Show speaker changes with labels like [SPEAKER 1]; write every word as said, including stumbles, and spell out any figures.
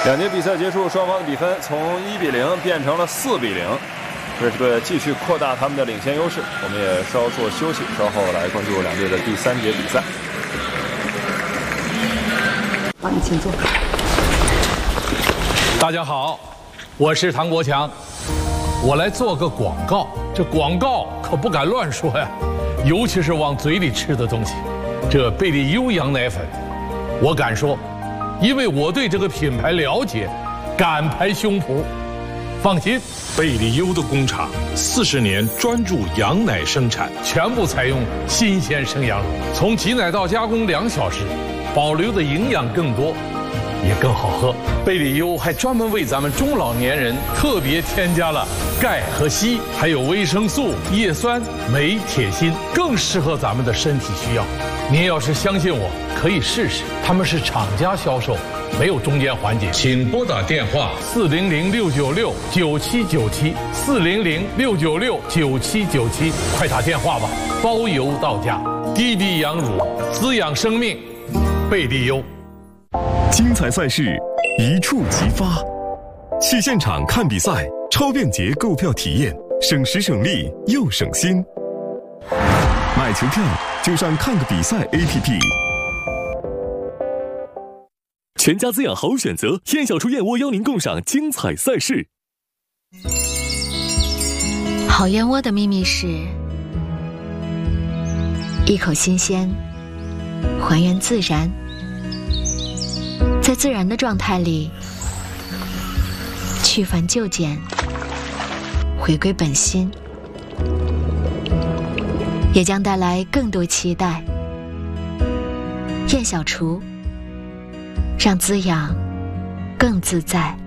[SPEAKER 1] 两节比赛结束，双方的比分从一比零变成了四比零，这是个继续扩大他们的领先优势。我们也稍作休息，稍后来关注两队的第三节比赛。
[SPEAKER 2] 好，你请坐。
[SPEAKER 3] 大家好，我是唐国强，我来做个广告。这广告可不敢乱说呀，尤其是往嘴里吃的东西。这贝利优羊奶粉，我敢说。因为我对这个品牌了解，敢拍胸脯，放心。
[SPEAKER 4] 贝利优的工厂四十年专注羊奶生产，
[SPEAKER 3] 全部采用新鲜生羊乳，从挤奶到加工两小时，保留的营养更多，也更好喝。贝利优还专门为咱们中老年人特别添加了钙和硒，还有维生素、叶酸、镁、铁、锌，更适合咱们的身体需要。您要是相信我，可以试试。他们是厂家销售，没有中间环节。请拨打电话四零零六九六九七九七四零零六九六九七九七，快打电话吧，包邮到家。低低羊乳，滋养生命，贝利优。
[SPEAKER 5] 精彩赛事一触即发，去现场看比赛，超便捷购票体验，省时省力又省心。买球票就上看个比赛 A P P。
[SPEAKER 6] 全家滋养好选择，燕小厨燕窝邀您共赏精彩赛事。
[SPEAKER 7] 好燕窝的秘密是一口新鲜，还原自然，在自然的状态里去繁就简，回归本心，也将带来更多期待。燕小厨，让滋养更自在。